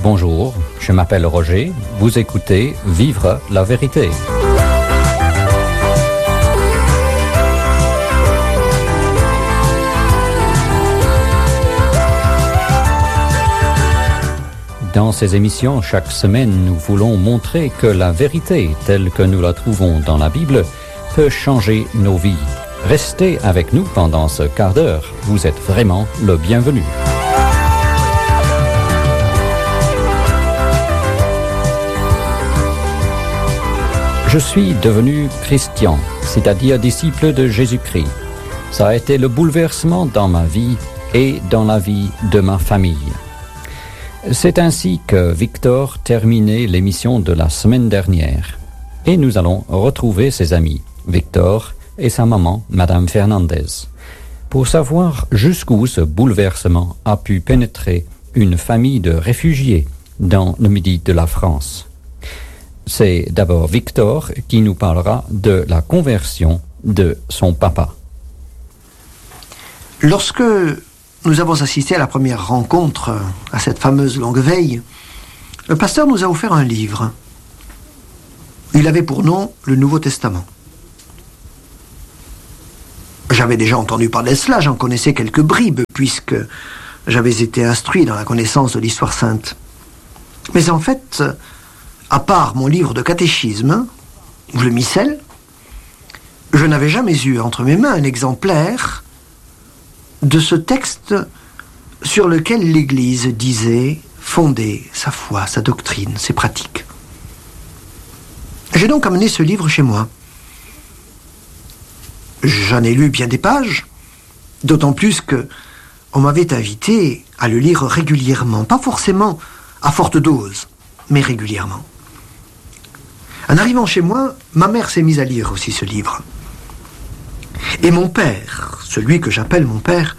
bonjour, je m'appelle Roger, vous écoutez Vivre la vérité. Dans ces émissions, chaque semaine, nous voulons montrer que la vérité, telle que nous la trouvons dans la Bible, peut changer nos vies. Restez avec nous pendant ce quart d'heure. Vous êtes vraiment le bienvenu. Je suis devenu chrétien, c'est-à-dire disciple de Jésus-Christ. Ça a été le bouleversement dans ma vie et dans la vie de ma famille. C'est ainsi que Victor terminait l'émission de la semaine dernière. Et nous allons retrouver ses amis, Victor et sa maman, Madame Fernandez, pour savoir jusqu'où ce bouleversement a pu pénétrer une famille de réfugiés dans le midi de la France. C'est d'abord Victor qui nous parlera de la conversion de son papa. Lorsque nous avons assisté à la première rencontre, à cette fameuse longue veille, le pasteur nous a offert un livre. Il avait pour nom le Nouveau Testament. J'avais déjà entendu parler de cela, j'en connaissais quelques bribes, puisque j'avais été instruit dans la connaissance de l'histoire sainte. Mais en fait, à part mon livre de catéchisme, ou le missel, je n'avais jamais eu entre mes mains un exemplaire de ce texte sur lequel l'Église disait fonder sa foi, sa doctrine, ses pratiques. J'ai donc amené ce livre chez moi. J'en ai lu bien des pages, d'autant plus que on m'avait invité à le lire régulièrement, pas forcément à forte dose, mais régulièrement. En arrivant chez moi, ma mère s'est mise à lire aussi ce livre. Et mon père, celui que j'appelle mon père,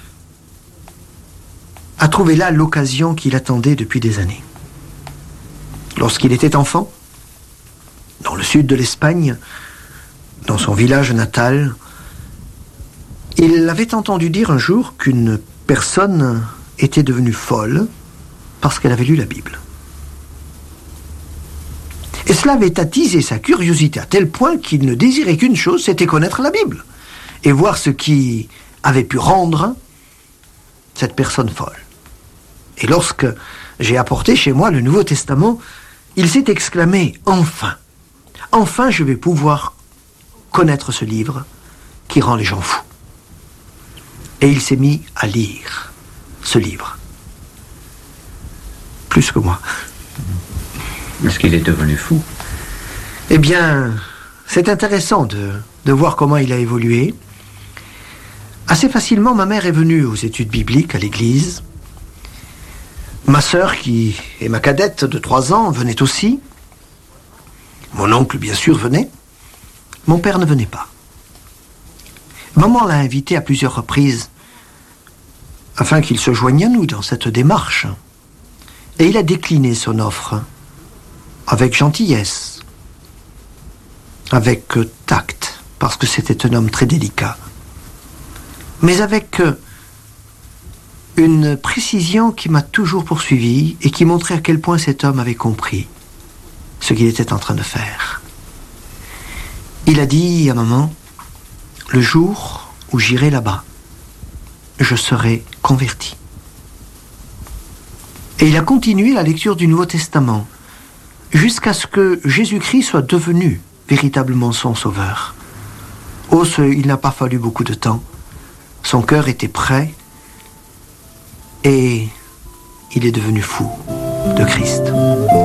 a trouvé là l'occasion qu'il attendait depuis des années. Lorsqu'il était enfant, dans le sud de l'Espagne, dans son village natal, il avait entendu dire un jour qu'une personne était devenue folle parce qu'elle avait lu la Bible. Et cela avait attisé sa curiosité à tel point qu'il ne désirait qu'une chose, c'était connaître la Bible et voir ce qui avait pu rendre cette personne folle. Et lorsque j'ai apporté chez moi le Nouveau Testament, il s'est exclamé « Enfin, enfin je vais pouvoir connaître ce livre qui rend les gens fous. » Et il s'est mis à lire ce livre. Plus que moi. Est-ce qu'il est devenu fou? Eh bien, c'est intéressant de voir comment il a évolué. Assez facilement, ma mère est venue aux études bibliques à l'église. Ma sœur, qui est ma cadette de 3 ans, venait aussi. Mon oncle, bien sûr, venait. Mon père ne venait pas. Maman l'a invité à plusieurs reprises afin qu'il se joigne à nous dans cette démarche. Et il a décliné son offre avec gentillesse, avec tact, parce que c'était un homme très délicat, mais avec une précision qui m'a toujours poursuivi et qui montrait à quel point cet homme avait compris ce qu'il était en train de faire. Il a dit à maman, le jour où j'irai là-bas, je serai converti. Et il a continué la lecture du Nouveau Testament jusqu'à ce que Jésus-Christ soit devenu véritablement son sauveur. Oh, il n'a pas fallu beaucoup de temps. Son cœur était prêt et il est devenu fou de Christ.